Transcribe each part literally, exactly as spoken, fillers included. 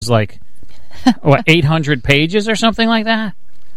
It's like, what, eight hundred pages or something like that?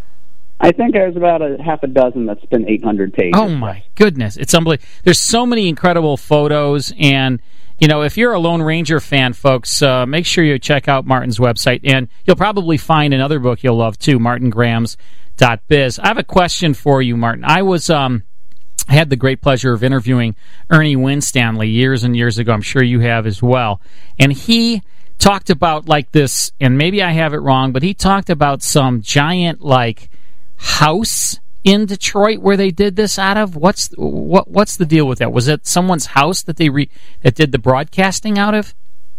I think there's about a half a dozen that's been eight hundred pages. Oh, my goodness. It's unbelievable. There's so many incredible photos, and, you know, if you're a Lone Ranger fan, folks, uh, make sure you check out Martin's website, and you'll probably find another book you'll love, too, martin grams dot biz. I have a question for you, Martin. I was... um. I had the great pleasure of interviewing Ernie Winstanley years and years ago. I'm sure you have as well. And he talked about like this, and maybe I have it wrong, but he talked about some giant like house in Detroit where they did this out of. What's what? What's the deal with that? Was it someone's house that they re, that did the broadcasting out of?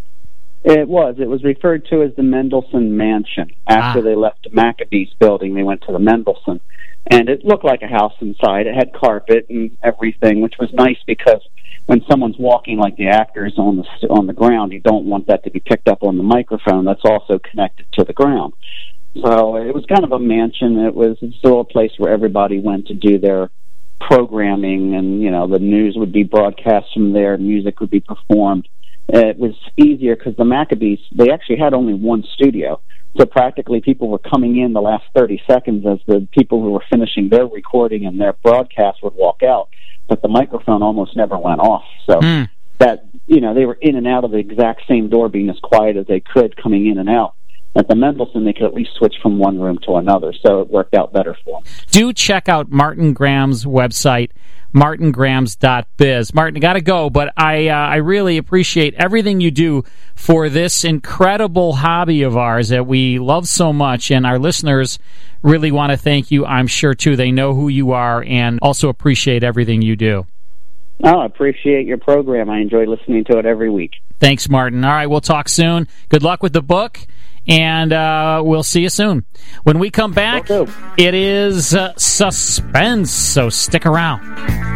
It was. It was referred to as the Mendelssohn Mansion. After ah. they left the Maccabees building, they went to the Mendelssohn. And it looked like a house inside. It had carpet and everything, which was nice because when someone's walking like the actors on the on the ground, you don't want that to be picked up on the microphone. That's also connected to the ground. So it was kind of a mansion. It was still a place where everybody went to do their programming, and you know the news would be broadcast from there, music would be performed. It was easier because the Maccabees, they actually had only one studio. So practically people were coming in the last thirty seconds as the people who were finishing their recording and their broadcast would walk out, but the microphone almost never went off. So mm. that, you know, they were in and out of the exact same door, being as quiet as they could coming in and out. At the Mendelssohn, they could at least switch from one room to another, so it worked out better for them. Do check out Martin Graham's website, martin grams dot biz. Martin, I got to go, but I uh, I really appreciate everything you do for this incredible hobby of ours that we love so much, and our listeners really want to thank you, I'm sure, too. They know who you are and also appreciate everything you do. Oh, I appreciate your program. I enjoy listening to it every week. Thanks, Martin. All right, we'll talk soon. Good luck with the book, and uh, we'll see you soon. When we come back, it is uh, Suspense, so stick around.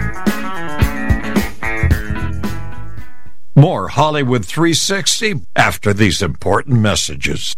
More Hollywood three sixty after these important messages.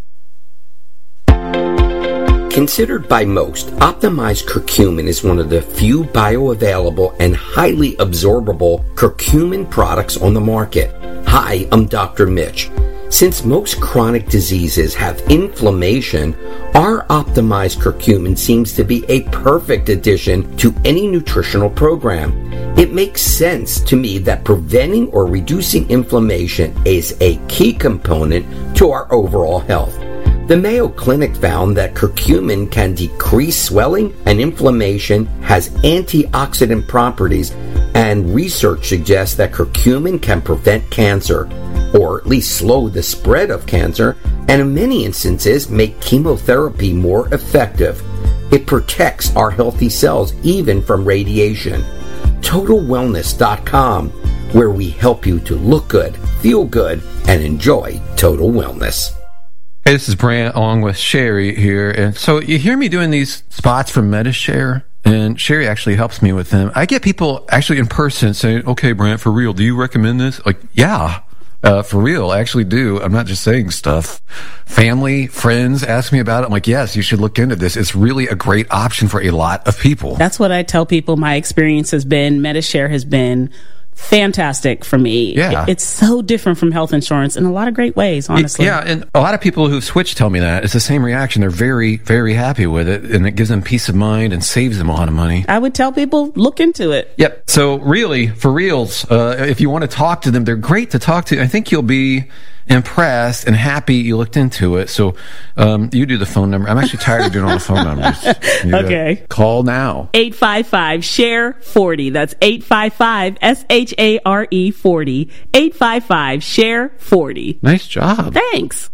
Considered by most, optimized curcumin is one of the few bioavailable and highly absorbable curcumin products on the market. Hi, I'm Doctor Mitch. Since most chronic diseases have inflammation, our optimized curcumin seems to be a perfect addition to any nutritional program. It makes sense to me that preventing or reducing inflammation is a key component to our overall health. The Mayo Clinic found that curcumin can decrease swelling and inflammation, has antioxidant properties, and research suggests that curcumin can prevent cancer, or at least slow the spread of cancer, and in many instances make chemotherapy more effective. It protects our healthy cells even from radiation. total wellness dot com, where we help you to look good, feel good, and enjoy total wellness. Hey, this is Brant along with Sherry here. And so you hear me doing these spots for MediShare, and Sherry actually helps me with them. I get people actually in person saying, okay, Brant, for real, do you recommend this? Like, yeah, uh, for real, I actually do. I'm not just saying stuff. Family, friends ask me about it. I'm like, yes, you should look into this. It's really a great option for a lot of people. That's what I tell people my experience has been. MediShare has been fantastic for me. Yeah. It's so different from health insurance in a lot of great ways, honestly. Yeah, and a lot of people who've switched tell me that. It's the same reaction. They're very, very happy with it, and it gives them peace of mind and saves them a lot of money. I would tell people, look into it. Yep. So really, for reals, uh, if you want to talk to them, they're great to talk to. I think you'll be impressed and happy you looked into it. So um, you do the phone number. I'm actually tired of doing all the phone numbers. Okay. Call now. eight five five, S H A R E, forty. That's eight five five, S H A R E, forty. eight five five, S H A R E, forty. Nice job. Thanks.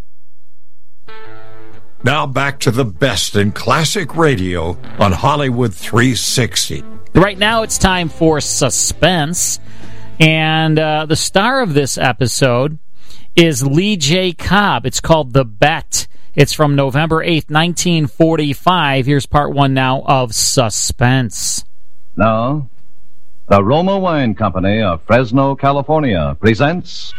Now back to the best in classic radio on Hollywood three sixty. Right now it's time for Suspense. And uh, the star of this episode is Lee J. Cobb. It's called The Bet. It's from November eighth, nineteen forty-five. Here's part one now of Suspense. Now, the Roma Wine Company of Fresno, California presents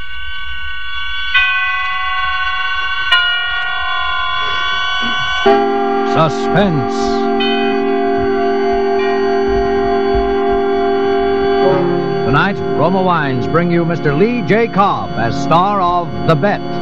Suspense. Tonight, Roma Wines bring you Mister Lee J. Cobb as star of The Bet.